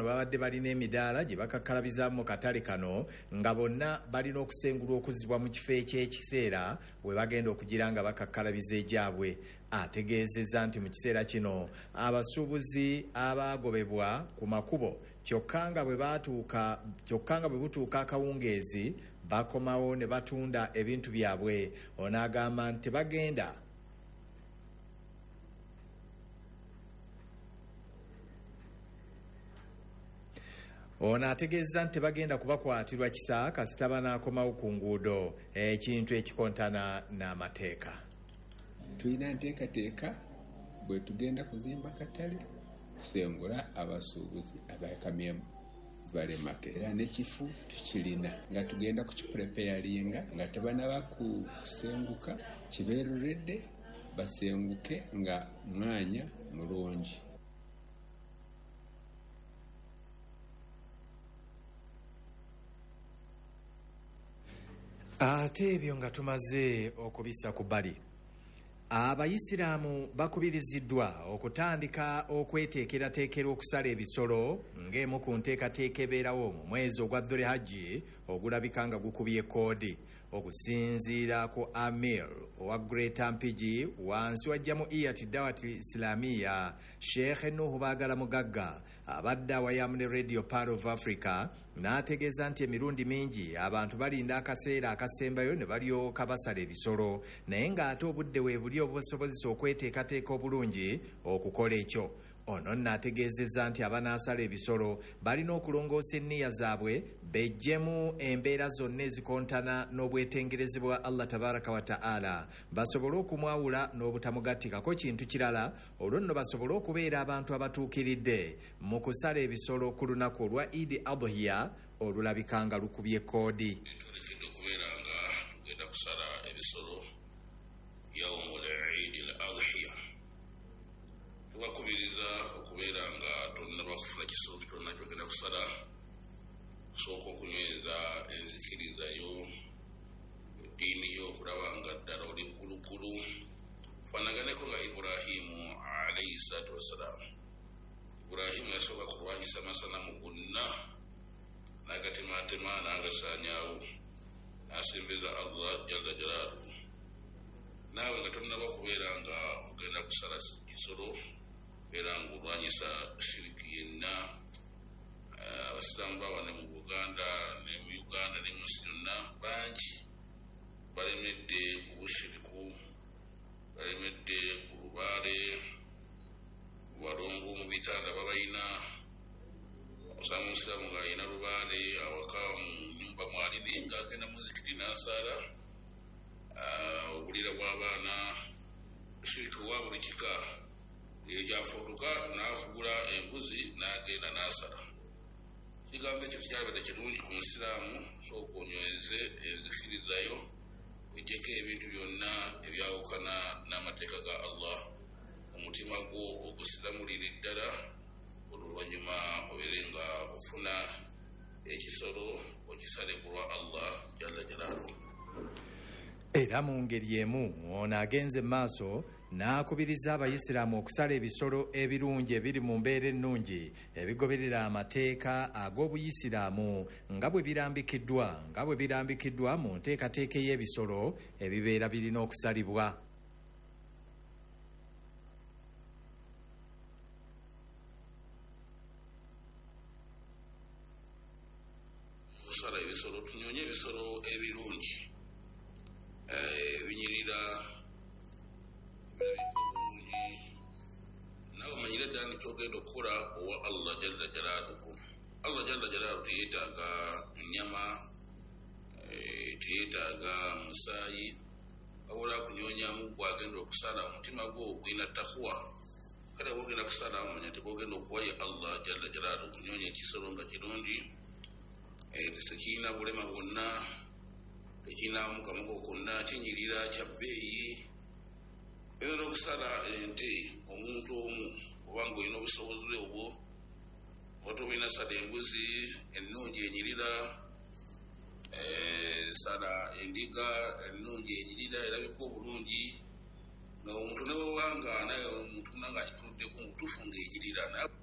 babadde balina emidaala gye bakakkalabizamu mu katale kano nga bonna balina okusengulwa okuzzibwa mu kifo eky'ekiseera we bagenda okugira nga bakakkalabiza egyabwe. Ategeezezza nti mu kiseera kino abasuubuzi abaagobebwa ku makubo kyokka nga bwe butuuka akawungeezi bakomawo ne batunda ebintu byabwe. Ono agamba nti bagenda Ono ategeezza nti bagenda kubakwatirwa kisa kasita banaakomawo ku nguudo, ekintu ekikontana n'amateeka. Tulina nteekateeka bwe tugenda kuzimba katale kusengula abasuubuzi abakamyemu balemake era n'ekifu tukirina nga tugenda kukipurepeyalinga nga tebanaba kusenguka kibeeroledde basenguke nga mwanya mulungi. Ate ebyo nga tumaze okubissa ku bbali, Abayisiraamu bakubiriziddwa okutandika okweteekerateekera okusala ebisolo ng'emu ku nteekateeka ebeerawo mu mwezi ogwa Dhulhijja ogulabika nga gukubye koodi. Okusinziira ku Amir owa Greater Mpigi wansi wa Jam'iyyat Dawat Islamiyya Sheikh Nuhu Baagala Mugagga abadde awayamu ne Radio Part of Africa n'ategeeza nti emirundi mingi abantu balinda akaseera akasembayo ne balyoka basala ebisolo naye ng'ate obudde weebuli obubasobozesa okweteekateeka obulungi okukola ekyo. Ono n'ategeezezza nti abanaasala ebisolo balina okulongoosa enniya zaabwe bejjemu embeera zonna ezikontana n'obwetengerezi bwa Allah tabaraka wa ta'ala basobole okumwawula n'obutamugattikako kintu kirala olwo nno basobole okubeera abantu abatuukiridde mu kusala ebisolo ku lunaku olwa Eid al-Adha olulabika nga lukubye koodi. Tulekedde okubeera nga tugenda kusala ebisolo yawmul Eid al-Adha. Tubakubiriza okubeera nga tonnaba kufuna kisolo kitonna kyogenda kusala sooka okunyweza enzikirizayo eddiini yo okulaba nga ddala oli ggulugulu fanaganeko nga Iburahimu alayhi salaatu wassalamu. Iburahimu yasooka kulwanyisa amasanamu gonna n'agatematema n'agasaanyaawo n'asembeza Allah jalla jalaaluhu. Naawe nga tonnaba kubeera nga ogenda kusala kisolo era ng'olwanyisa shiriki yenna. Abasiraamu bawane mu Buganda ne mu Uganda ne mu nsi yonna bangi balemedde ku bushiriku, balemedde ku lubaale, ku balongo mu bitanda babalina. Osanga omusiraamu ng'alina lubaale awaka mu nnyumba mwalini ng'agenda muzikiri n'asaala. Obulira bw'abaana shiriki wa buli kika gyafuutuka n'afugula embuzi n'agenda n'asala. Kigambo ekyo kyalabadde kirungi ku musiraamu sooka onyweze enzikirizayo ojjeko ebintu byonna ebyawukana n'amateeka ga Allah omutima gwo ogusiramulira ddala oluvannyuma obeere nga ofuna ekisolo okisale ku lwa Allah jalla jalaaluhu. Era mu ngeri emu ono agenze maaso n'akubiriza Abayisiraamu okusala ebisolo ebirungi ebiri mu mbeera ennungi ebigoberera amateeka ag'Obuyisiraamu nga bwe birambikiddwa mu nteekateeka y'ebisolo ebibeera birina okusalibwa. Okusala ebisolo tunyonye ebisolo ebirungi binyirira birabika obulungi nawe omanyire ddala nti kyogenda okukola owa Allah jalla jalaaluhu. Allah jalla jalaaluhu teyeetaaga nnyama, teyeetaaga musaayi, wabula kunyonyamu gwagenda okusala omutima gwo gwina takuwa. Kale bwogenda kusala omanya tebwogenda okuwaya Allah jalla jalaaluhu kunyonya ekisolo nga kirungi tekirina bulema bwonna, tekirinamu kamuko konna, kinyirira kya bbeeyi. Era okusala ente omuntu omu obanga olina obusobozi obwo oba tolina sala embuzi ennungi enyirira, sala endiga ennungi enyirira erabika obulungi nga omuntu ne bwewanga naye omuntu nga agitunuddeko mu butuufu ng'enyirira.